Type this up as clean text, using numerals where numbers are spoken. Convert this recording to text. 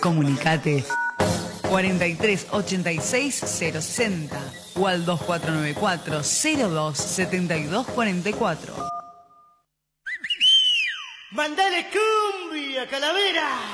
Comunicate 43 86 060 o al 2494 02 72 44. ¡Mandale cumbia, Calavera!